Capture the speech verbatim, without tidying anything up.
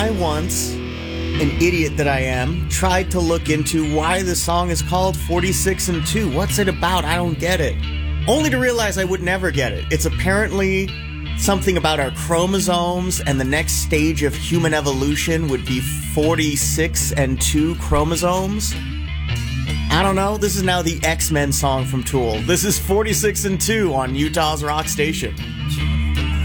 I once, an idiot that I am, tried to look into why the song is called forty-six and two. What's it about? I don't get it. Only to realize I would never get it. It's apparently something about our chromosomes, and the next stage of human evolution would be forty-six and two chromosomes. I don't know. This is now the X-Men song from Tool. This is forty-six and two on Utah's Rock Station.